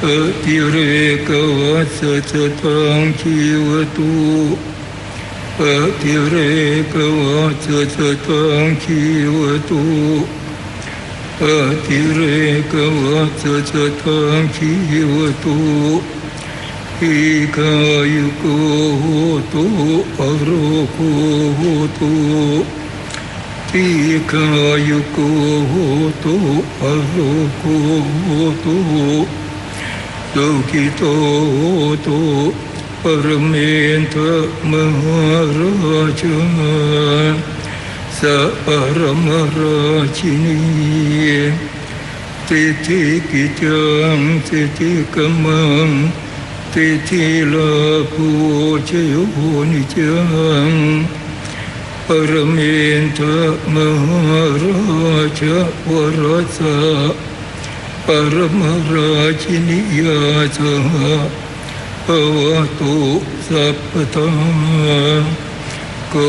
ติเรกวัสสะทังชีวตุติเรกวัสสะทังชีวตุติเรกวัสสะทังชีวตุอิกายุโกโหตุอโรโกโหตุอิกายุโกโหตุอโรโกโหตุสุขิโตโหตุปรเมนทะมหาราชสัพพรมราชินีติทิกิจังติทิกัมมังติทิลาภูชโยนิจังปรเมนทะมหาราชวรัสสะปรมราชินียาสหภวตุสัพพทา